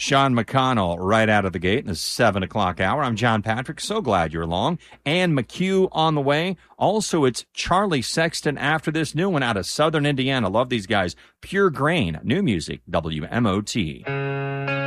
Sean McConnell right out of the gate in the 7 o'clock hour. I'm John Patrick. So glad you're along. Ann McHugh on the way. Also, it's Charlie Sexton after this new one out of Southern Indiana. Love these guys. Pure Grain, new music, WMOT.